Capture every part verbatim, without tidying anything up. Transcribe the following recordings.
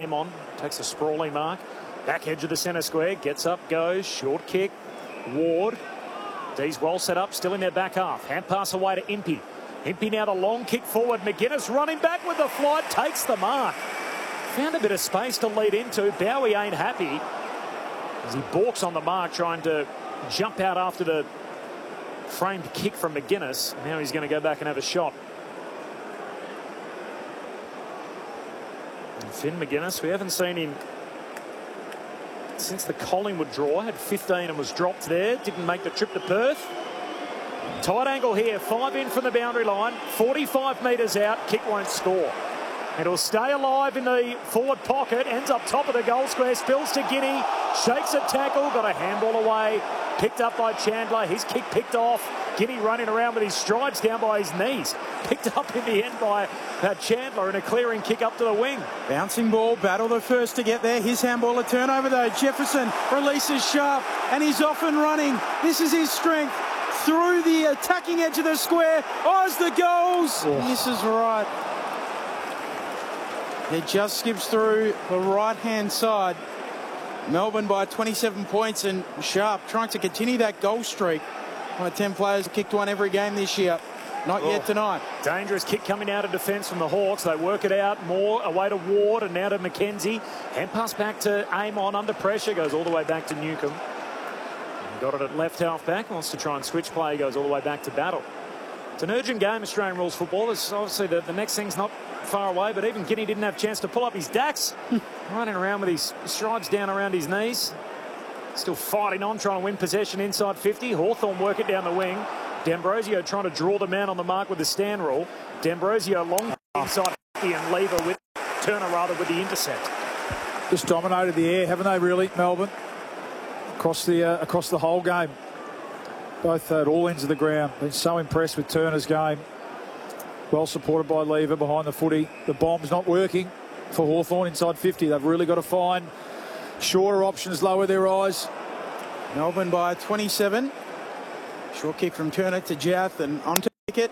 Amon takes a sprawling mark. Back edge of the centre square. Gets up, goes. Short kick. Ward. D's well set up. Still in their back half. Hand pass away to Impey. Impey now the long kick forward. McGuinness running back with the flight. Takes the mark. Found a bit of space to lead into. Bowie ain't happy as he balks on the mark, trying to jump out after the framed kick from McGuinness. Now he's going to go back and have a shot. And Finn McGuinness, we haven't seen him since the Collingwood draw. Had fifteen and was dropped there. Didn't make the trip to Perth. Tight angle here. Five in from the boundary line. forty-five metres out. Kick won't score. It'll stay alive in the forward pocket. Ends up top of the goal square. Spills to Guinea. Shakes a tackle. Got a handball away. Picked up by Chandler. His kick picked off. Guinea running around with his strides down by his knees. Picked up in the end by uh, Chandler, and a clearing kick up to the wing. Bouncing ball. Battle the first to get there. His handball, a turnover though. Jefferson releases Sharp, and he's off and running. This is his strength. Through the attacking edge of the square. Oz the goals. Oh. Misses right. It just skips through the right-hand side. Melbourne by twenty-seven points, and Sharp trying to continue that goal streak. One of ten players have kicked one every game this year. Not oh. yet tonight. Dangerous kick coming out of defence from the Hawks. They work it out. More away to Ward and now to McKenzie. Hand pass back to Amon under pressure. Goes all the way back to Newcomb. Got it at left half back. Wants to try and switch play. Goes all the way back to Battle. It's an urgent game, Australian rules football. It's obviously the, the next thing's not far away, but even Guinea didn't have a chance to pull up his dacks. Running around with his strides down around his knees. Still fighting on, trying to win possession inside fifty. Hawthorn work it down the wing. D'Ambrosio trying to draw the man on the mark with the stand rule. D'Ambrosio long inside fifty and Lever with Turner rather with the intercept. Just dominated the air, haven't they really, Melbourne? Across the uh, across the whole game. Both at all ends of the ground. Been so impressed with Turner's game. Well supported by Lever behind the footy. The bomb's not working for Hawthorn inside fifty. They've really got to find shorter options, lower their eyes. Melbourne by twenty-seven. Short kick from Turner to Jath and onto Pickett.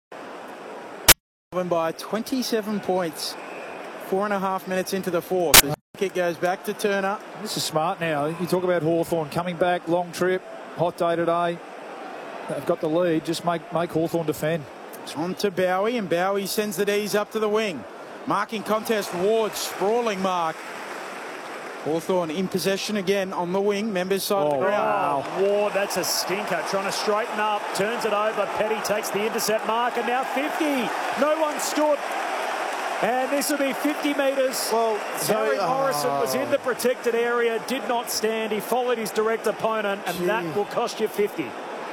Melbourne by twenty-seven points. Four and a half minutes into the fourth. The kick goes back to Turner. This is smart now. You talk about Hawthorn coming back, long trip, hot day today. They've got the lead. Just make, make Hawthorn defend. On to Bowie, and Bowie sends the D's up to the wing. Marking contest, Ward, sprawling mark. Hawthorn in possession again on the wing, members side oh, of the ground. Wow. Ward, that's a stinker, trying to straighten up, turns it over. Petty takes the intercept mark, and now fifty. No one stood. And this will be fifty metres. Well, Harry uh, Morrison was in the protected area, did not stand. He followed his direct opponent, and gee. that will cost you fifty.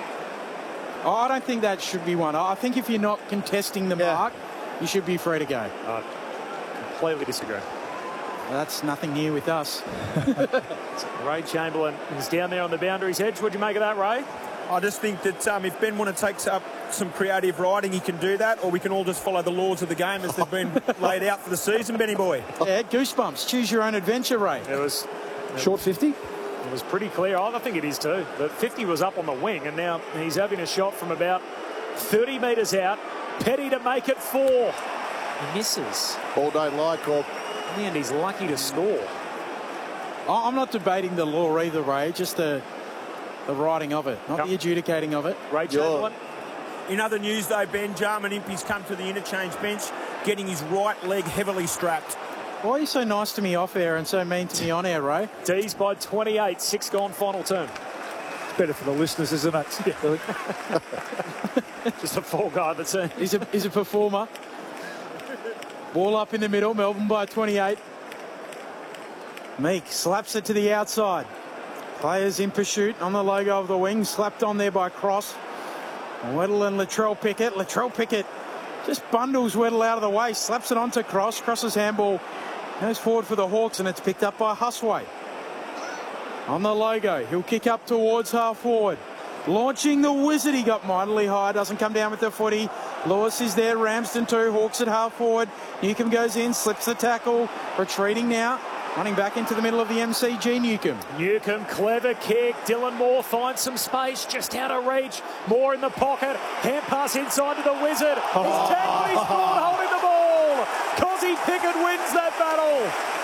Oh, I don't think that should be one. I think if you're not contesting the yeah. mark, you should be free to go. I completely disagree. Well, that's nothing new with us. Ray Chamberlain is down there on the boundary's edge. What do you make of that, Ray? I just think that um, if Ben want to take up some creative riding, he can do that, or we can all just follow the laws of the game as they've been laid out for the season, Benny boy. Yeah, goosebumps. Choose your own adventure, Ray. It was short fifty. It was pretty clear. I think it is too. But fifty was up on the wing, and now he's having a shot from about thirty metres out. Petty to make it four. He misses. All day lie call. In the end, he's lucky to score. I'm not debating the law either, Ray. Just the the writing of it, not yep. the adjudicating of it. Ray Chamberlain. In other news, though, Ben, Jarman Impey's come to the interchange bench, getting his right leg heavily strapped. Why are you so nice to me off air and so mean to me on air, Ray? D's by twenty-eight, six gone final term. It's better for the listeners, isn't it? Yeah. Just a full guy that's in. He's a, he's a performer. Ball up in the middle, Melbourne by twenty-eight. Meek slaps it to the outside. Players in pursuit on the logo of the wing, slapped on there by Cross. Weddle and Latrell Pickett. Latrell Pickett just bundles Weddle out of the way, slaps it onto Cross. Cross's handball goes forward for the Hawks, and it's picked up by Husway. On the logo, he'll kick up towards half forward. Launching the wizard, he got mightily high, doesn't come down with the footy. Lewis is there, Ramsden too, Hawks at half forward. Newcomb goes in, slips the tackle, retreating now. Running back into the middle of the M C G, Newcomb. Newcomb, clever kick. Dylan Moore finds some space, just out of reach. Moore in the pocket. Hand pass inside to the wizard. He's tackled, he's scored, holding the ball. Cozzy Pickett wins that battle.